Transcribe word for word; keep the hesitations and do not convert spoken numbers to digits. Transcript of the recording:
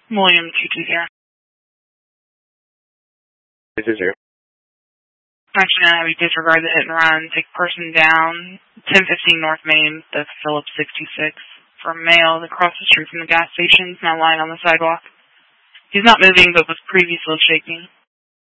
William two two here. This is her. Actually, now we disregard the hit and run. Take person down. ten fifteen North Main, the Phillips sixty-six. For a male across the street from the gas station. He's now lying on the sidewalk. He's not moving, but was previously shaking.